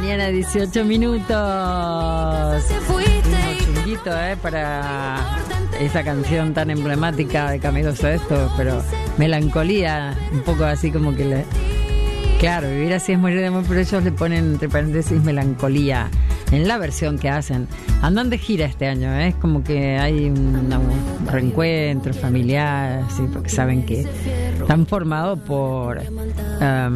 mañana, 18 minutos. Un chunguito, para esa canción tan emblemática de Camilo Sesto, pero melancolía, un poco así como que claro, vivir así es morir de amor, pero ellos le ponen entre paréntesis melancolía en la versión que hacen. Andan de gira este año, es como que hay un reencuentro familiar, ¿sí? Porque saben que están formados por